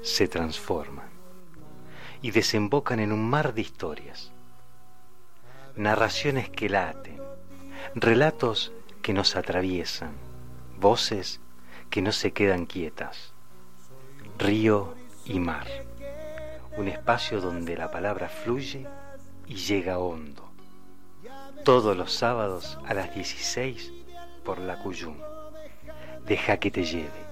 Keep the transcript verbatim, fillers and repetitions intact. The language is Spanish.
se transforman y desembocan en un mar de historias, narraciones que laten, relatos que nos atraviesan, voces que no se quedan quietas, río y mar, un espacio donde la palabra fluye y llega hondo, todos los sábados a las dieciséis por la Cuyum. Deja que te lleve.